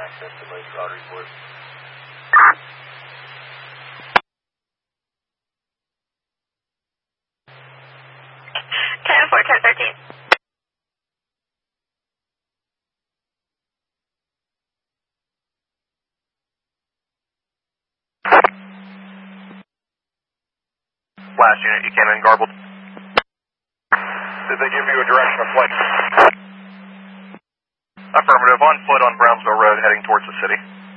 access to Laser Artery Report. 10-4-10-13. Last unit, you came in garbled. Did they give you a direction of flight? Affirmative, on foot on Brownsville Road heading towards the city.